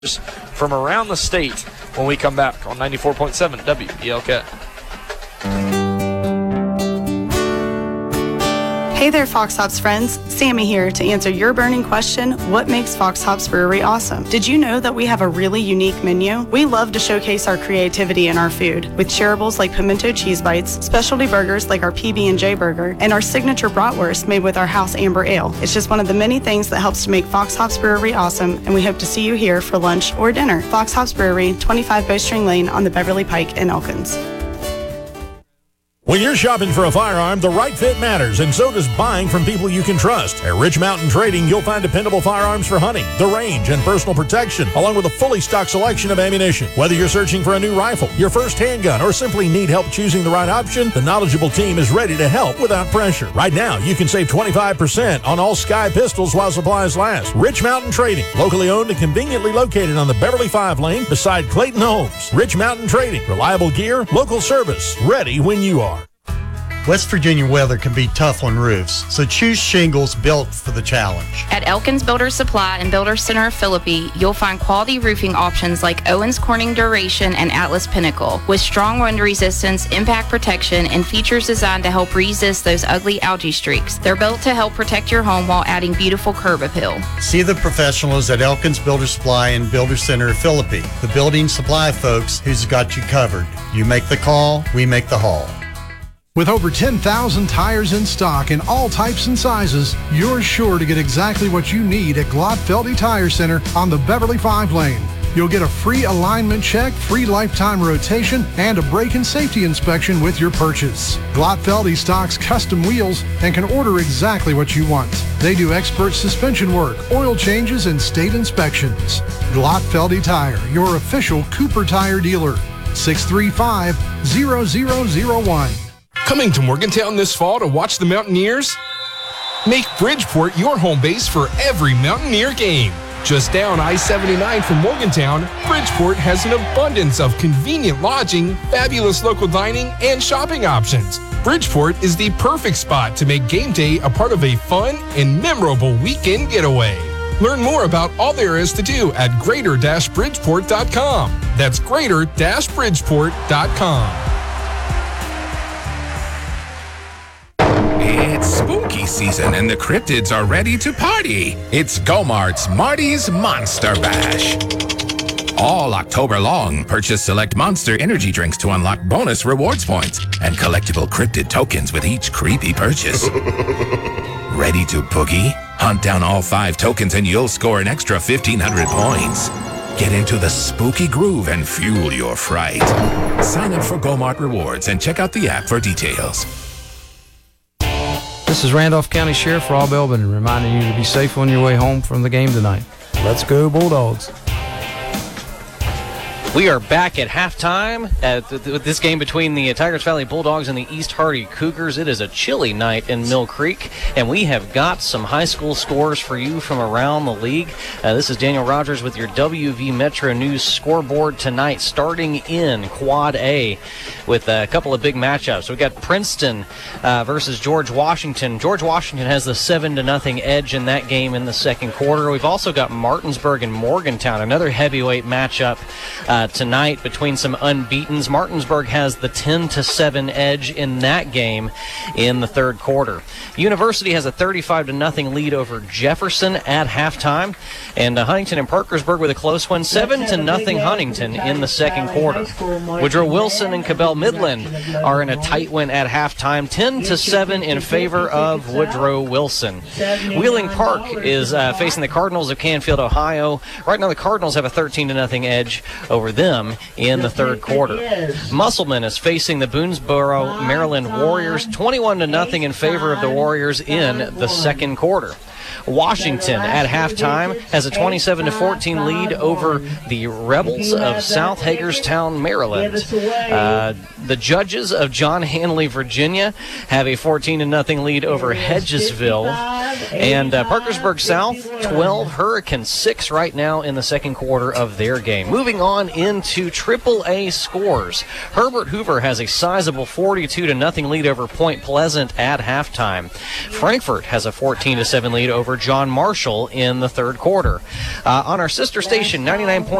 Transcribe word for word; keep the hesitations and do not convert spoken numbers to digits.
from around the state when we come back on ninety-four point seven W E L K. Hey there, Fox Hops friends. Sammy here to answer your burning question, what makes Fox Hops Brewery awesome? Did you know that we have a really unique menu? We love to showcase our creativity in our food with shareables like pimento cheese bites, specialty burgers like our P B and J burger, and our signature bratwurst made with our house amber ale. It's just one of the many things that helps to make Fox Hops Brewery awesome, and we hope to see you here for lunch or dinner. Fox Hops Brewery, twenty-five Bowstring Lane on the Beverly Pike in Elkins. When you're shopping for a firearm, the right fit matters, and so does buying from people you can trust. At Rich Mountain Trading, you'll find dependable firearms for hunting, the range, and personal protection, along with a fully stocked selection of ammunition. Whether you're searching for a new rifle, your first handgun, or simply need help choosing the right option, the knowledgeable team is ready to help without pressure. Right now, you can save twenty-five percent on all Sky pistols while supplies last. Rich Mountain Trading, locally owned and conveniently located on the Beverly five lane beside Clayton Homes. Rich Mountain Trading, reliable gear, local service, ready when you are. West Virginia weather can be tough on roofs, so choose shingles built for the challenge. At Elkins Builder Supply and Builder Center of Philippi, you'll find quality roofing options like Owens Corning Duration and Atlas Pinnacle, with strong wind resistance, impact protection, and features designed to help resist those ugly algae streaks. They're built to help protect your home while adding beautiful curb appeal. See the professionals at Elkins Builder Supply and Builder Center of Philippi, the building supply folks who's got you covered. You make the call, we make the haul. With over ten thousand tires in stock in all types and sizes, you're sure to get exactly what you need at Glotfeldy Tire Center on the Beverly five lane. You'll get a free alignment check, free lifetime rotation, and a brake and safety inspection with your purchase. Glotfeldy stocks custom wheels and can order exactly what you want. They do expert suspension work, oil changes, and state inspections. Glotfeldy Tire, your official Cooper Tire dealer. six three five, zero zero zero one. Coming to Morgantown this fall to watch the Mountaineers? Make Bridgeport your home base for every Mountaineer game. Just down I seventy-nine from Morgantown, Bridgeport has an abundance of convenient lodging, fabulous local dining, and shopping options. Bridgeport is the perfect spot to make game day a part of a fun and memorable weekend getaway. Learn more about all there is to do at greater dash bridgeport dot com. That's greater dash bridgeport dot com. It's spooky season and the cryptids are ready to party. It's Go-Mart's Marty's Monster Bash. All October long, purchase select Monster energy drinks to unlock bonus rewards points and collectible cryptid tokens with each creepy purchase. Ready to boogie? Hunt down all five tokens and you'll score an extra fifteen hundred points. Get into the spooky groove and fuel your fright. Sign up for Go-Mart Rewards and check out the app for details. This is Randolph County Sheriff Rob Elbin reminding you to be safe on your way home from the game tonight. Let's go Bulldogs. We are back at halftime at th- th- this game between the Tigers Valley Bulldogs and the East Hardy Cougars. It is a chilly night in Mill Creek, and we have got some high school scores for you from around the league. Uh, this is Daniel Rogers with your W V Metro News scoreboard tonight, starting in Quad A with a couple of big matchups. We've got Princeton uh, versus George Washington. George Washington has the seven to nothing edge in that game in the second quarter. We've also got Martinsburg and Morgantown, another heavyweight matchup uh, tonight between some unbeatens. Martinsburg has the ten to seven edge in that game in the third quarter. University has a thirty-five to nothing lead over Jefferson at halftime, and uh, Huntington and Parkersburg with a close one, seven to nothing Huntington in the second quarter. Woodrow Wilson and Cabell Midland are in a tight win at halftime, ten to seven in favor of Woodrow Wilson. Wheeling Park is uh, facing the Cardinals of Canfield, Ohio. Right now the Cardinals have a thirteen to nothing edge over them in the third quarter. Musselman is facing the Boonesboro, Maryland Warriors, twenty-one to nothing in favor of the Warriors in the second quarter. Washington at halftime has a twenty-seven to fourteen lead over the Rebels of South Hagerstown, Maryland. Uh, the Judges of John Hanley, Virginia have a fourteen to nothing lead over Hedgesville. And uh, Parkersburg South, twelve, Hurricane six right now in the second quarter of their game. Moving on in into triple A scores. Herbert Hoover has a sizable forty-two to nothing lead over Point Pleasant at halftime. Frankfort has a fourteen to seven lead over John Marshall in the third quarter. Uh, on our sister station, ninety-nine point